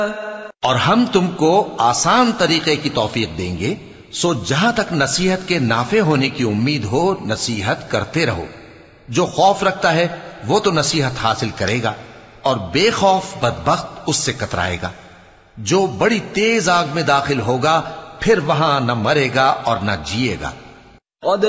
और हम तुमको आसान तरीके की तौफीक देंगे, सो जहां तक नसीहत के नाफे होने की उम्मीद हो नसीहत करते रहो। जो खौफ रखता है वो तो नसीहत हासिल करेगा और बेखौफ बदबख्त उससे कतराएगा। जो बड़ी तेज आग में दाखिल होगा फिर वहां न मरेगा और न जिएगा।